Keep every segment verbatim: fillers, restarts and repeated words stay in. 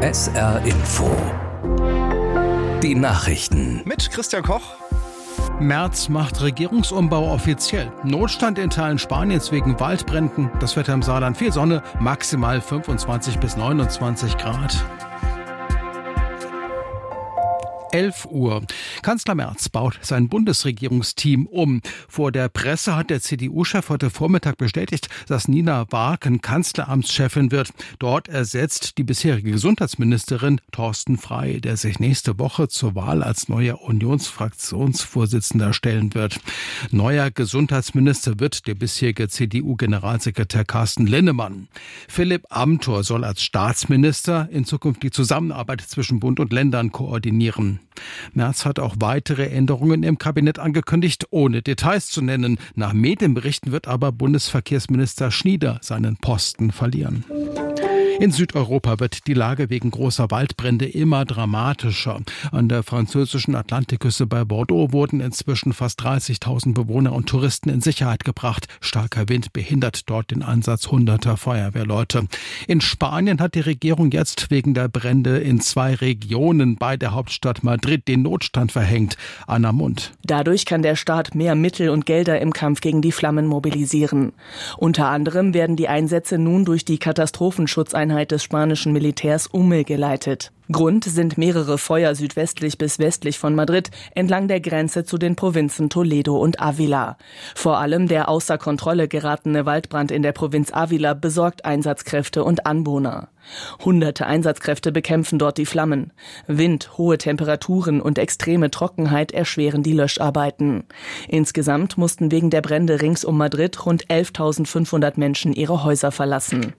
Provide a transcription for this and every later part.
S R Info. Die Nachrichten. Mit Christian Koch. Merz macht Regierungsumbau offiziell. Notstand in Teilen Spaniens wegen Waldbränden. Das Wetter im Saarland: viel Sonne, maximal fünfundzwanzig bis neunundzwanzig Grad. elf Uhr. Kanzler Merz baut sein Bundesregierungsteam um. Vor der Presse hat der C D U-Chef heute Vormittag bestätigt, dass Nina Barken Kanzleramtschefin wird. Dort ersetzt die bisherige Gesundheitsministerin Thorsten Frey, der sich nächste Woche zur Wahl als neuer Unionsfraktionsvorsitzender stellen wird. Neuer Gesundheitsminister wird der bisherige C D U-Generalsekretär Carsten Linnemann. Philipp Amthor soll als Staatsminister in Zukunft die Zusammenarbeit zwischen Bund und Ländern koordinieren. Merz hat auch weitere Änderungen im Kabinett angekündigt, ohne Details zu nennen. Nach Medienberichten wird aber Bundesverkehrsminister Schnieder seinen Posten verlieren. In Südeuropa wird die Lage wegen großer Waldbrände immer dramatischer. An der französischen Atlantikküste bei Bordeaux wurden inzwischen fast dreißigtausend Bewohner und Touristen in Sicherheit gebracht. Starker Wind behindert dort den Einsatz hunderter Feuerwehrleute. In Spanien hat die Regierung jetzt wegen der Brände in zwei Regionen bei der Hauptstadt Madrid den Notstand verhängt. Anna Mund. Dadurch kann der Staat mehr Mittel und Gelder im Kampf gegen die Flammen mobilisieren. Unter anderem werden die Einsätze nun durch die Katastrophenschutzeinheit des spanischen Militärs umgeleitet. Grund sind mehrere Feuer südwestlich bis westlich von Madrid entlang der Grenze zu den Provinzen Toledo und Ávila. Vor allem der außer Kontrolle geratene Waldbrand in der Provinz Ávila besorgt Einsatzkräfte und Anwohner. Hunderte Einsatzkräfte bekämpfen dort die Flammen. Wind, hohe Temperaturen und extreme Trockenheit erschweren die Löscharbeiten. Insgesamt mussten wegen der Brände rings um Madrid rund elftausendfünfhundert Menschen ihre Häuser verlassen.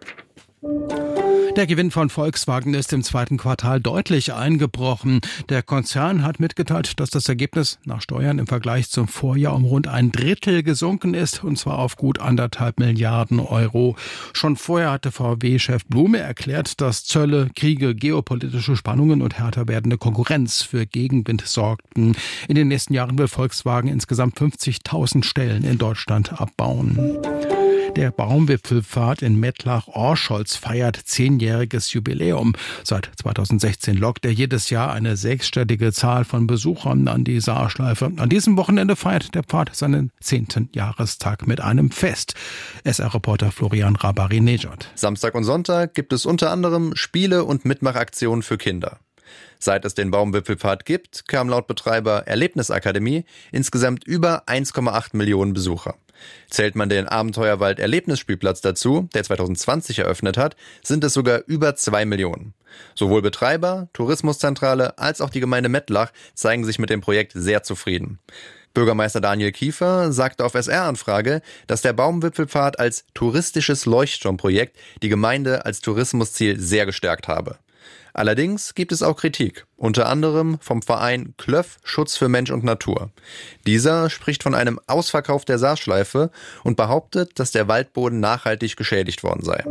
Der Gewinn von Volkswagen ist im zweiten Quartal deutlich eingebrochen. Der Konzern hat mitgeteilt, dass das Ergebnis nach Steuern im Vergleich zum Vorjahr um rund ein Drittel gesunken ist, und zwar auf gut anderthalb Milliarden Euro. Schon vorher hatte V W-Chef Blume erklärt, dass Zölle, Kriege, geopolitische Spannungen und härter werdende Konkurrenz für Gegenwind sorgten. In den nächsten Jahren will Volkswagen insgesamt fünfzigtausend Stellen in Deutschland abbauen. Der Baumwipfelpfad in Mettlach-Orscholz feiert zehnjähriges Jubiläum. Seit zweitausendsechzehn lockt er jedes Jahr eine sechsstellige Zahl von Besuchern an die Saarschleife. An diesem Wochenende feiert der Pfad seinen zehnten Jahrestag mit einem Fest. S R-Reporter Florian Rabari-Nejad. Samstag und Sonntag gibt es unter anderem Spiele und Mitmachaktionen für Kinder. Seit es den Baumwipfelpfad gibt, kamen laut Betreiber Erlebnisakademie insgesamt über eins Komma acht Millionen Besucher. Zählt man den Abenteuerwald-Erlebnisspielplatz dazu, der zweitausendzwanzig eröffnet hat, sind es sogar über zwei Millionen. Sowohl Betreiber, Tourismuszentrale als auch die Gemeinde Mettlach zeigen sich mit dem Projekt sehr zufrieden. Bürgermeister Daniel Kiefer sagte auf S R-Anfrage, dass der Baumwipfelpfad als touristisches Leuchtturmprojekt die Gemeinde als Tourismusziel sehr gestärkt habe. Allerdings gibt es auch Kritik, unter anderem vom Verein Klöff Schutz für Mensch und Natur. Dieser spricht von einem Ausverkauf der Saarschleife und behauptet, dass der Waldboden nachhaltig geschädigt worden sei.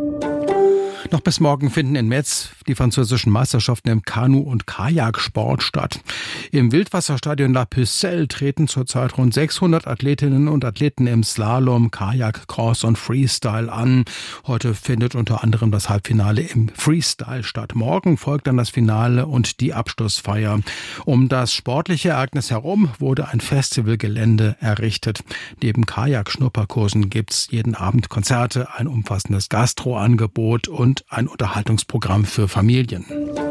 Noch bis morgen finden in Metz die französischen Meisterschaften im Kanu- und Kajaksport statt. Im Wildwasserstadion La Pucelle treten zurzeit rund sechshundert Athletinnen und Athleten im Slalom, Kajak, Cross und Freestyle an. Heute findet unter anderem das Halbfinale im Freestyle statt. Morgen folgt dann das Finale und die Abschlussfeier. Um das sportliche Ereignis herum wurde ein Festivalgelände errichtet. Neben Kajak-Schnupperkursen gibt's jeden Abend Konzerte, ein umfassendes Gastroangebot und ein Unterhaltungsprogramm für Familien.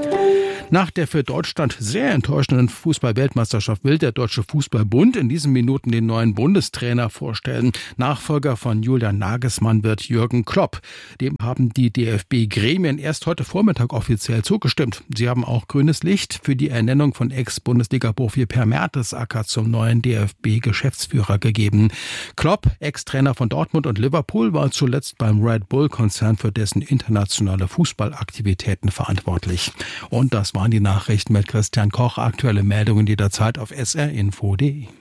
Nach der für Deutschland sehr enttäuschenden Fußball-Weltmeisterschaft will der Deutsche Fußballbund in diesen Minuten den neuen Bundestrainer vorstellen. Nachfolger von Julian Nagelsmann wird Jürgen Klopp. Dem haben die D F B-Gremien erst heute Vormittag offiziell zugestimmt. Sie haben auch grünes Licht für die Ernennung von Ex-Bundesliga-Profi Per Mertesacker zum neuen D F B-Geschäftsführer gegeben. Klopp, Ex-Trainer von Dortmund und Liverpool, war zuletzt beim Red Bull-Konzern für dessen internationale Fußballaktivitäten verantwortlich. Und das waren die Nachrichten mit Christian Koch. Aktuelle Meldungen jederzeit auf s r info punkt d e.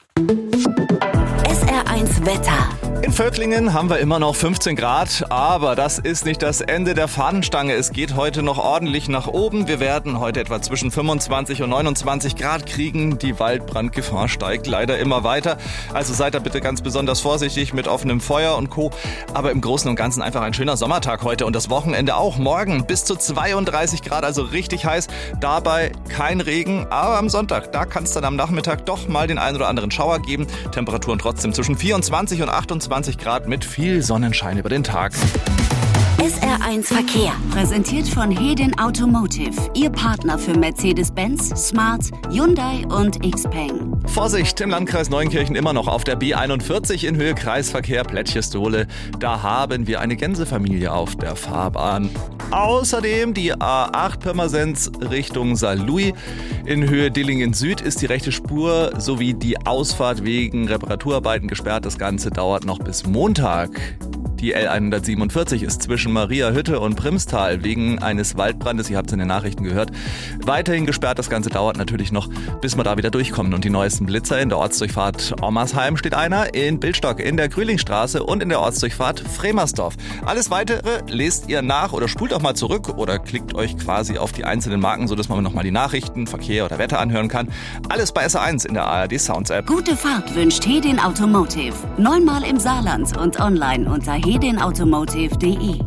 S R eins Wetter. In Völklingen haben wir immer noch fünfzehn Grad, aber das ist nicht das Ende der Fahnenstange. Es geht heute noch ordentlich nach oben. Wir werden heute etwa zwischen fünfundzwanzig und neunundzwanzig Grad kriegen. Die Waldbrandgefahr steigt leider immer weiter. Also seid da bitte ganz besonders vorsichtig mit offenem Feuer und Co. Aber im Großen und Ganzen einfach ein schöner Sommertag heute und das Wochenende auch. Morgen bis zu zweiunddreißig Grad, also richtig heiß. Dabei kein Regen, aber am Sonntag, da kann es dann am Nachmittag doch mal den einen oder anderen Schauer geben. Temperaturen trotzdem zwischen vierundzwanzig und achtundzwanzig Grad mit viel Sonnenschein über den Tag. S R eins Verkehr, präsentiert von Hedin Automotive, Ihr Partner für Mercedes-Benz, Smart, Hyundai und Xpeng. Vorsicht, im Landkreis Neunkirchen immer noch auf der B einundvierzig in Höhe Kreisverkehr Plättchestole. Da haben wir eine Gänsefamilie auf der Fahrbahn. Außerdem die A acht Pirmasens Richtung Saarlouis. In Höhe Dillingen Süd ist die rechte Spur sowie die Ausfahrt wegen Reparaturarbeiten gesperrt. Das Ganze dauert noch bis Montag. Die L hundertsiebenundvierzig ist zwischen Mariahütte und Primstal wegen eines Waldbrandes, ihr habt es in den Nachrichten gehört, weiterhin gesperrt. Das Ganze dauert natürlich noch, bis wir da wieder durchkommen. Und die neuesten Blitzer in der Ortsdurchfahrt Ommersheim steht einer, in Bildstock, in der Grülingstraße und in der Ortsdurchfahrt Fremersdorf. Alles Weitere lest ihr nach oder spult auch mal zurück oder klickt euch quasi auf die einzelnen Marken, sodass man nochmal die Nachrichten, Verkehr oder Wetter anhören kann. Alles bei S R eins in der A R D Sounds App. Gute Fahrt wünscht Hedin Automotive. Neunmal im Saarland und online unter hedin automotive punkt de.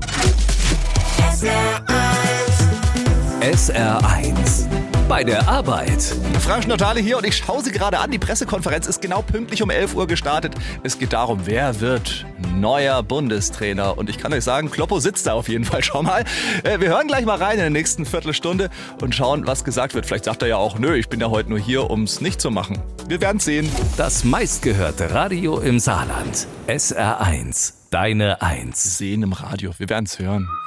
S R eins. Bei der Arbeit. Frank Notale hier und ich schaue Sie gerade an. Die Pressekonferenz ist genau pünktlich um elf Uhr gestartet. Es geht darum, wer wird neuer Bundestrainer. Und ich kann euch sagen, Kloppo sitzt da auf jeden Fall schon mal. Wir hören gleich mal rein in der nächsten Viertelstunde und schauen, was gesagt wird. Vielleicht sagt er ja auch, nö, ich bin ja heute nur hier, um es nicht zu machen. Wir werden es sehen. Das meistgehörte Radio im Saarland. S R eins. Deine Eins. Sehen im Radio. Wir werden es hören.